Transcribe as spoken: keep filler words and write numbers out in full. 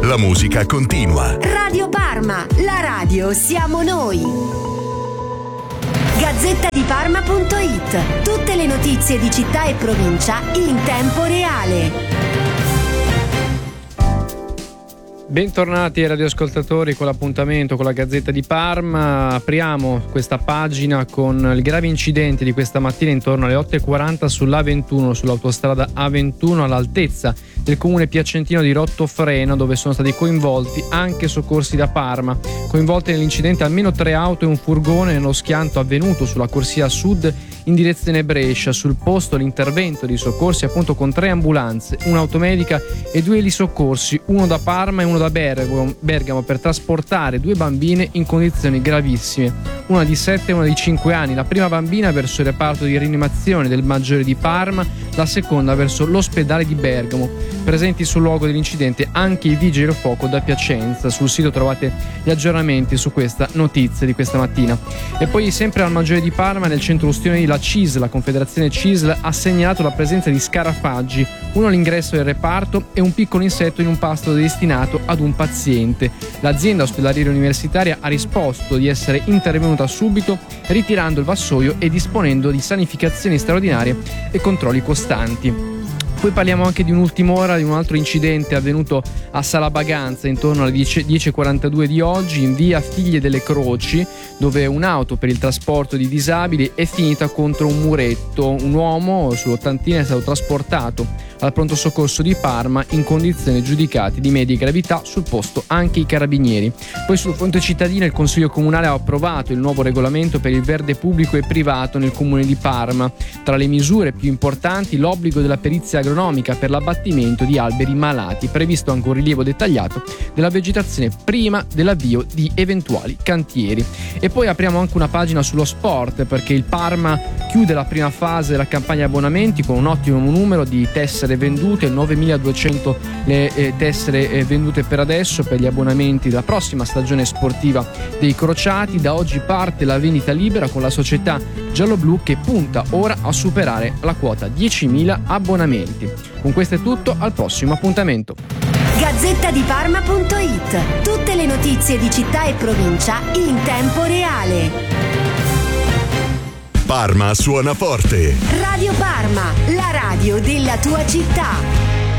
La musica continua. Radio Parma, la radio siamo noi. Gazzetta di Parma punto it. Tutte le notizie di città e provincia in tempo reale. Bentornati radioascoltatori con l'appuntamento con la Gazzetta di Parma. Apriamo questa pagina con il grave incidente di questa mattina intorno alle otto e quaranta sull'A ventuno, sull'autostrada A ventuno all'altezza del comune piacentino di Rottofreno, dove sono stati coinvolti anche soccorsi da Parma. Coinvolte nell'incidente almeno tre auto e un furgone nello schianto avvenuto sulla corsia sud in direzione Brescia. Sul posto l'intervento di soccorsi appunto con tre ambulanze, un'automedica e due elisoccorsi, uno da Parma e uno da Bergamo, Bergamo per trasportare due bambine in condizioni gravissime, una di sette e una di cinque anni. La prima bambina verso il reparto di rianimazione del Maggiore di Parma, la seconda verso l'ospedale di Bergamo. Presenti sul luogo dell'incidente anche i vigili del fuoco da Piacenza. Sul sito trovate gli aggiornamenti su questa notizia di questa mattina. E poi sempre al Maggiore di Parma, nel centro ustione, la C I S L, la Confederazione C I S L, ha segnalato la presenza di scarafaggi, uno all'ingresso del reparto e un piccolo insetto in un pasto destinato ad un paziente. L'azienda ospedaliera universitaria ha risposto di essere intervenuta subito, ritirando il vassoio e disponendo di sanificazioni straordinarie e controlli costanti. Poi parliamo anche di un'ultima ora, di un altro incidente avvenuto a Sala Baganza intorno alle dieci e quarantadue di oggi, in via Figlie delle Croci, dove un'auto per il trasporto di disabili è finita contro un muretto. Un uomo sull'ottantina è stato trasportato al pronto soccorso di Parma in condizioni giudicate di media gravità, sul posto anche i carabinieri. Poi sul fronte cittadino il Consiglio Comunale ha approvato il nuovo regolamento per il verde pubblico e privato nel comune di Parma. Tra le misure più importanti l'obbligo della perizia agronomica per l'abbattimento di alberi malati, previsto anche un rilievo dettagliato della vegetazione prima dell'avvio di eventuali cantieri. E poi apriamo anche una pagina sullo sport, perché il Parma chiude la prima fase della campagna abbonamenti con un ottimo numero di tessere vendute, novemiladuecento le eh, tessere eh, vendute per adesso per gli abbonamenti della prossima stagione sportiva dei Crociati. Da oggi parte la vendita libera con la società gialloblu che punta ora a superare la quota diecimila abbonamenti. Con questo è tutto, al prossimo appuntamento. Gazzetta di Parma punto it. Tutte le notizie di città e provincia in tempo reale. Parma suona forte. Radio Parma, la radio della tua città.